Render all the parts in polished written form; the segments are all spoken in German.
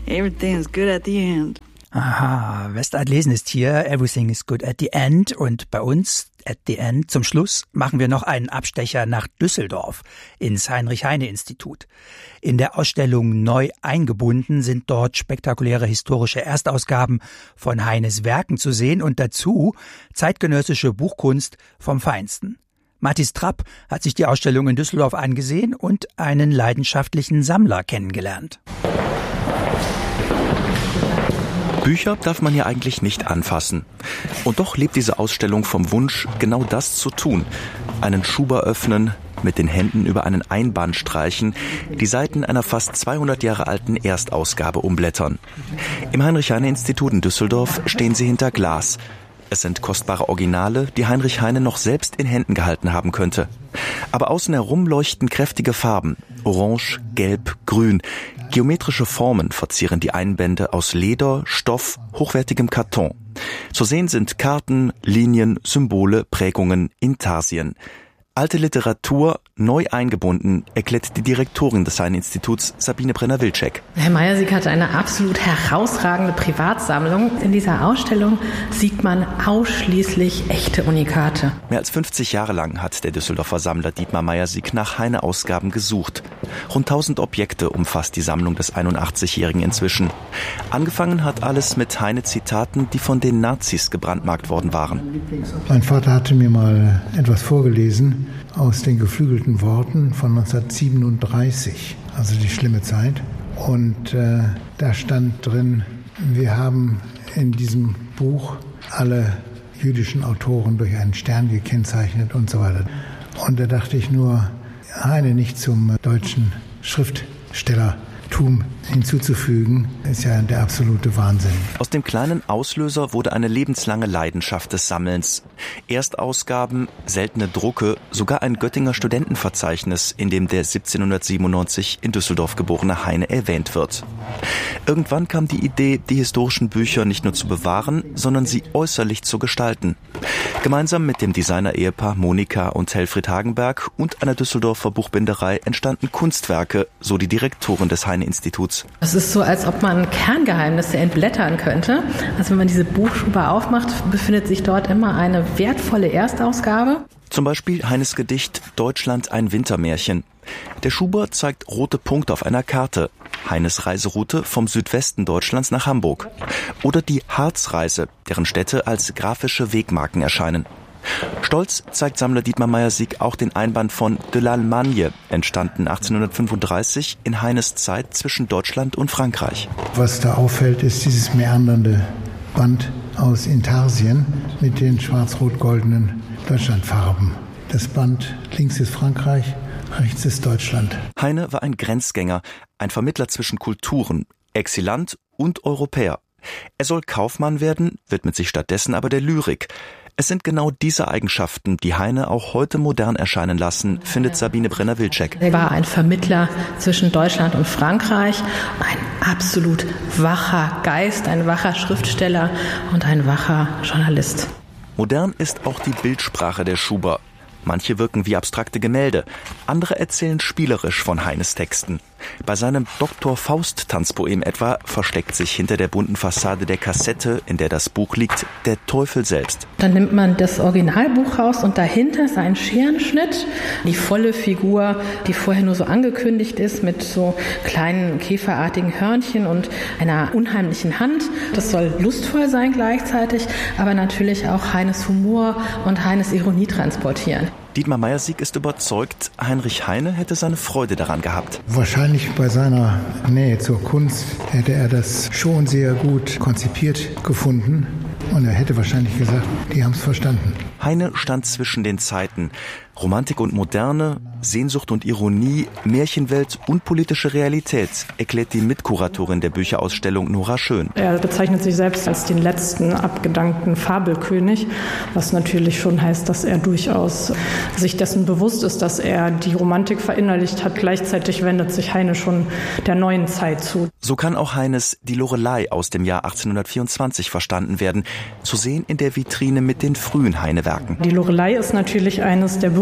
Everything is good at the end. Aha, Westadlesen ist hier, everything is good at the end. Und bei uns, at the end, zum Schluss, machen wir noch einen Abstecher nach Düsseldorf, ins Heinrich-Heine-Institut. In der Ausstellung Neu eingebunden sind dort spektakuläre historische Erstausgaben von Heines Werken zu sehen und dazu zeitgenössische Buchkunst vom Feinsten. Mathis Trapp hat sich die Ausstellung in Düsseldorf angesehen und einen leidenschaftlichen Sammler kennengelernt. Bücher darf man ja eigentlich nicht anfassen. Und doch lebt diese Ausstellung vom Wunsch, genau das zu tun. Einen Schuber öffnen, mit den Händen über einen Einband streichen, die Seiten einer fast 200 Jahre alten Erstausgabe umblättern. Im Heinrich-Heine-Institut in Düsseldorf stehen sie hinter Glas. Es sind kostbare Originale, die Heinrich Heine noch selbst in Händen gehalten haben könnte. Aber außen herum leuchten kräftige Farben. Orange, Gelb, Grün. Geometrische Formen verzieren die Einbände aus Leder, Stoff, hochwertigem Karton. Zu sehen sind Karten, Linien, Symbole, Prägungen, Intarsien. Alte Literatur, neu eingebunden, erklärt die Direktorin des Heine-Instituts, Sabine Brenner-Wilczek. Herr Meyersiek hatte eine absolut herausragende Privatsammlung. In dieser Ausstellung sieht man ausschließlich echte Unikate. Mehr als 50 Jahre lang hat der Düsseldorfer Sammler Dietmar Meyersiek nach Heine-Ausgaben gesucht. Rund 1000 Objekte umfasst die Sammlung des 81-Jährigen inzwischen. Angefangen hat alles mit Heine-Zitaten, die von den Nazis gebrandmarkt worden waren. Mein Vater hatte mir mal etwas vorgelesen aus den geflügelten Worten von 1937, also die schlimme Zeit. Und da stand drin, wir haben in diesem Buch alle jüdischen Autoren durch einen Stern gekennzeichnet und so weiter. Und da dachte ich nur, Heine nicht zum deutschen Schriftstellertum hinzuzufügen, ist ja der absolute Wahnsinn. Aus dem kleinen Auslöser wurde eine lebenslange Leidenschaft des Sammelns. Erstausgaben, seltene Drucke, sogar ein Göttinger Studentenverzeichnis, in dem der 1797 in Düsseldorf geborene Heine erwähnt wird. Irgendwann kam die Idee, die historischen Bücher nicht nur zu bewahren, sondern sie äußerlich zu gestalten. Gemeinsam mit dem Designer-Ehepaar Monika und Helfried Hagenberg und einer Düsseldorfer Buchbinderei entstanden Kunstwerke, so die Direktorin des Heine-Instituts. Es ist so, als ob man Kerngeheimnisse entblättern könnte. Also wenn man diese Buchschuber aufmacht, befindet sich dort immer eine wertvolle Erstausgabe. Zum Beispiel Heines Gedicht Deutschland ein Wintermärchen. Der Schuber zeigt rote Punkte auf einer Karte. Heines Reiseroute vom Südwesten Deutschlands nach Hamburg. Oder die Harzreise, deren Städte als grafische Wegmarken erscheinen. Stolz zeigt Sammler Dietmar Meyersiek auch den Einband von De l'Allemagne, entstanden 1835 in Heines Zeit zwischen Deutschland und Frankreich. Was da auffällt, ist dieses meandernde Band aus Intarsien mit den schwarz-rot-goldenen Deutschlandfarben. Das Band links ist Frankreich, rechts ist Deutschland. Heine war ein Grenzgänger, ein Vermittler zwischen Kulturen, Exilant und Europäer. Er soll Kaufmann werden, widmet sich stattdessen aber der Lyrik. Es sind genau diese Eigenschaften, die Heine auch heute modern erscheinen lassen, findet Sabine Brenner-Wilczek. Er war ein Vermittler zwischen Deutschland und Frankreich, ein absolut wacher Geist, ein wacher Schriftsteller und ein wacher Journalist. Modern ist auch die Bildsprache der Schuber. Manche wirken wie abstrakte Gemälde, andere erzählen spielerisch von Heines Texten. Bei seinem Dr. Faust-Tanzpoem etwa versteckt sich hinter der bunten Fassade der Kassette, in der das Buch liegt, der Teufel selbst. Dann nimmt man das Originalbuch raus und dahinter ist ein Scherenschnitt, die volle Figur, die vorher nur so angekündigt ist, mit so kleinen käferartigen Hörnchen und einer unheimlichen Hand. Das soll lustvoll sein gleichzeitig, aber natürlich auch Heines Humor und Heines Ironie transportieren. Dietmar Meyersiek ist überzeugt, Heinrich Heine hätte seine Freude daran gehabt. Wahrscheinlich bei seiner Nähe zur Kunst hätte er das schon sehr gut konzipiert gefunden. Und er hätte wahrscheinlich gesagt, die haben es verstanden. Heine stand zwischen den Zeiten. Romantik und Moderne, Sehnsucht und Ironie, Märchenwelt und politische Realität, erklärt die Mitkuratorin der Bücherausstellung Nora Schön. Er bezeichnet sich selbst als den letzten abgedankten Fabelkönig, was natürlich schon heißt, dass er durchaus sich dessen bewusst ist, dass er die Romantik verinnerlicht hat. Gleichzeitig wendet sich Heine schon der neuen Zeit zu. So kann auch Heines Die Lorelei aus dem Jahr 1824 verstanden werden, zu sehen in der Vitrine mit den frühen Heine-Werken. Die Lorelei ist natürlich eines der berühmtesten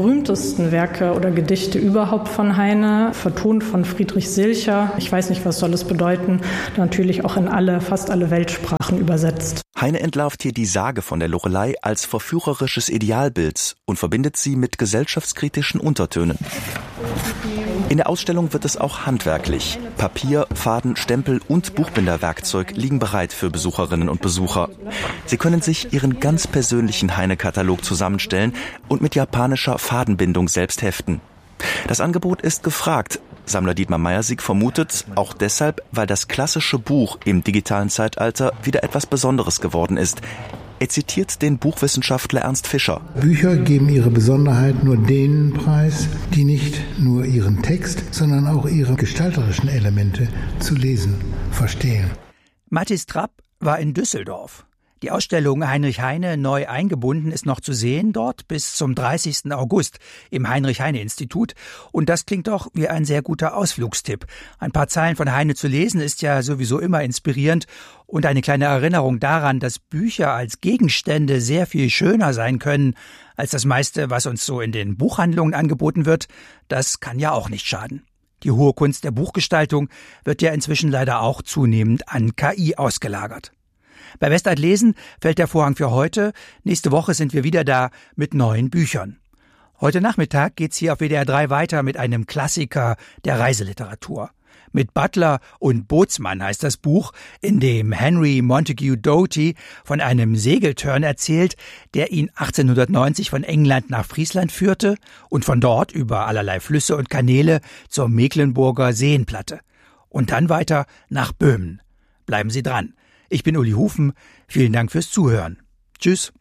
berühmtesten Werke oder Gedichte überhaupt von Heine, vertont von Friedrich Silcher. Ich weiß nicht, was soll es bedeuten, natürlich auch in fast alle Weltsprachen übersetzt. Heine entlarvt hier die Sage von der Loreley als verführerisches Idealbild und verbindet sie mit gesellschaftskritischen Untertönen. In der Ausstellung wird es auch handwerklich. Papier, Faden, Stempel und Buchbinderwerkzeug liegen bereit für Besucherinnen und Besucher. Sie können sich ihren ganz persönlichen Heine-Katalog zusammenstellen und mit japanischer Fadenbindung selbst heften. Das Angebot ist gefragt. Sammler Dietmar Meyersig vermutet, auch deshalb, weil das klassische Buch im digitalen Zeitalter wieder etwas Besonderes geworden ist. Er zitiert den Buchwissenschaftler Ernst Fischer. Bücher geben ihre Besonderheit nur denen preis, die nicht nur ihren Text, sondern auch ihre gestalterischen Elemente zu lesen verstehen. Mathis Trapp war in Düsseldorf. Die Ausstellung Heinrich Heine neu eingebunden ist noch zu sehen, dort bis zum 30. August im Heinrich-Heine-Institut. Und das klingt doch wie ein sehr guter Ausflugstipp. Ein paar Zeilen von Heine zu lesen ist ja sowieso immer inspirierend. Und eine kleine Erinnerung daran, dass Bücher als Gegenstände sehr viel schöner sein können als das meiste, was uns so in den Buchhandlungen angeboten wird, das kann ja auch nicht schaden. Die hohe Kunst der Buchgestaltung wird ja inzwischen leider auch zunehmend an KI ausgelagert. Bei Westart Lesen fällt der Vorhang für heute. Nächste Woche sind wir wieder da mit neuen Büchern. Heute Nachmittag geht's hier auf WDR 3 weiter mit einem Klassiker der Reiseliteratur. Mit Butler und Bootsmann heißt das Buch, in dem Henry Montague Doughty von einem Segeltörn erzählt, der ihn 1890 von England nach Friesland führte und von dort über allerlei Flüsse und Kanäle zur Mecklenburger Seenplatte. Und dann weiter nach Böhmen. Bleiben Sie dran. Ich bin Uli Hufen. Vielen Dank fürs Zuhören. Tschüss.